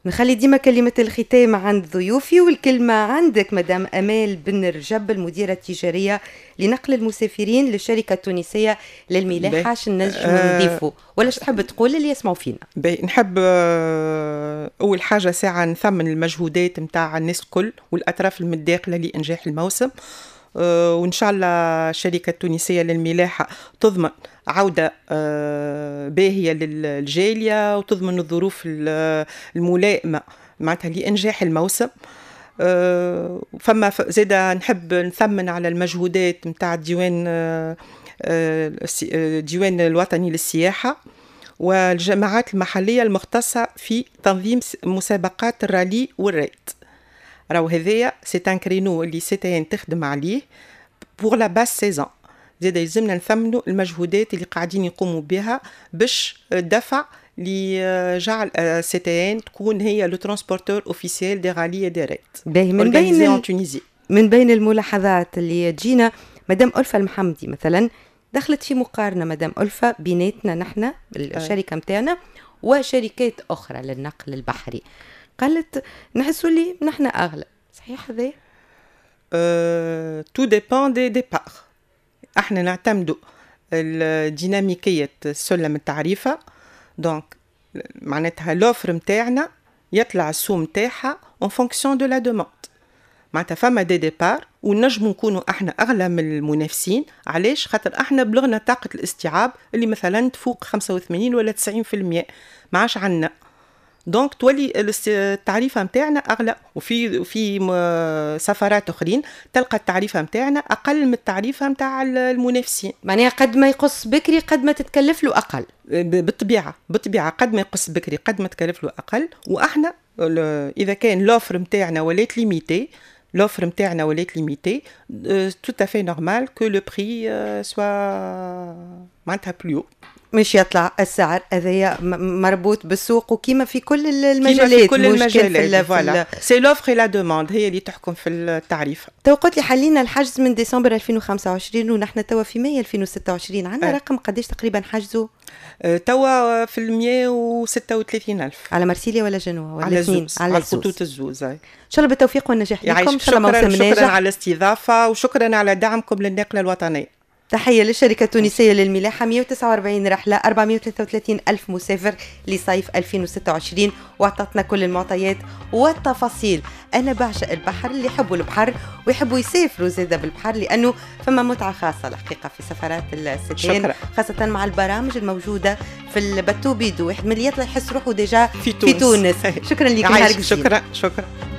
نخلي ديما كلمة الختام عند ضيوفي، والكلمة عندك مدام أمال بن رجب، المديرة التجارية لنقل المسافرين للشركة التونسية للملاحة. نجم نضيفوا ولا تحب تقول اللي يسمعوا فينا؟ نحب أول حاجة ساعة نثمن المجهودات متاع الناس الكل والأطراف المتداخلة لإنجاح الموسم، وإن شاء الله الشركة التونسية للملاحة تضمن عودة باهية للجالية وتضمن الظروف الملائمة معناتها لإنجاح الموسم. فما زيدا نحب نثمن على المجهودات متاع الديوان الوطني للسياحة والجماعات المحلية المختصة في تنظيم مسابقات الرالي والريد. راهو هذايا سي ان كرينو اللي سيتين تخدم عليه بور لا باس سيزون. زيدا يلزمنا نثمنوا المجهودات اللي قاعدين يقوموا بها باش دفع لجعل سيتين تكون هي لو ترانسبورتور اوفيسيال دي رالي دي ريد من بين الملاحظات اللي تجينا مدام ألفة المحمدي مثلا دخلت في مقارنة مدام ألفة بيناتنا نحن الشركة متاعنا وشركات أخرى للنقل البحري، قالت نحسوا لي نحن أغلى. صحيح هذا؟ تو ديبان دي ديبار. احنا نعتمدوا الديناميكية سلم التعريفة، دونك معناتها لوفر متاعنا يطلع السوم متاعها en fonction de la demande. معناتها فما دي ديبار ونجموا نكونوا احنا اغلى من المنافسين. علاش؟ خاطر احنا بلغنا طاقة الاستيعاب اللي مثلا تفوق 85 ولا 90%، ما عادش عنا، دونك تولي التعريفة متاعنا أغلى. وفي سفرات أخرين تلقى التعريفة متاعنا أقل من التعريفة متاع المنافسين. معناها قد ما يقص بكري قد ما تتكلف له أقل. بالطبيعة قد ما يقص بكري قد ما تكلف له أقل. وإحنا إذا كان لوفر متاعنا ولات ليميتي tout à fait normal que le prix soit معناتها بليو. مش يطلع السعر هذايا مربوط بالسوق وكيما في كل المجالات. في كل المجالات فوالا سي لوفر اي لا دوموند هي اللي تحكم في التعريف. تو قلت لي حلينا الحجز من ديسمبر 2025 ونحن توا في مايو 2026. عندنا رقم قديش تقريبا حجزوا؟ توا في 136,000 على مرسيليا ولا جنوة ولا الاثنين؟ على خطوط الزوز. ان شاء الله بالتوفيق والنجاح لكم. ان شاء الله موسم ناجح. شكرا على الاستضافة وشكرا على دعمكم للنقلة الوطنية. تحية للشركة التونسية للملاحة. 149 رحلة 433 ألف مسافر لصيف 2026 واعطتنا كل المعطيات والتفاصيل. أنا بعشق البحر، اللي يحبوا البحر ويحبوا يسافروا زيادة بالبحر لأنه فما متعة خاصة الحقيقة في سفرات الستين، خاصة مع البرامج الموجودة في الباتو بيدو. واحد من اللي يطلع يحس روحه ديجا في تونس. شكرا لك. شكرا.